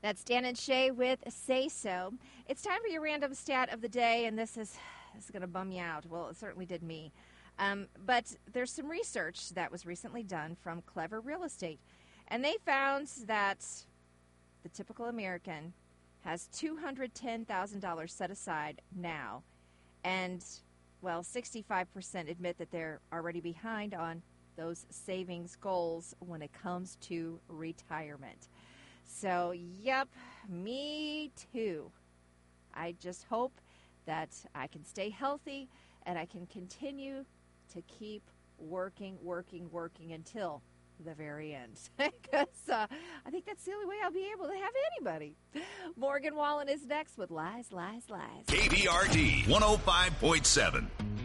That's Dan and Shay with Say So. It's time for your random stat of the day, and this is going to bum you out. Well, it certainly did me. But there's some research that was recently done from Clever Real Estate, and they found that the typical American has $210,000 set aside now, and, well, 65% admit that they're already behind on those savings goals when it comes to retirement. So, yep, me too. I just hope that I can stay healthy and I can continue to keep working until the very end. Because I think that's the only way I'll be able to have anybody. Morgan Wallen is next with Lies, Lies, Lies. KBRD 105.7.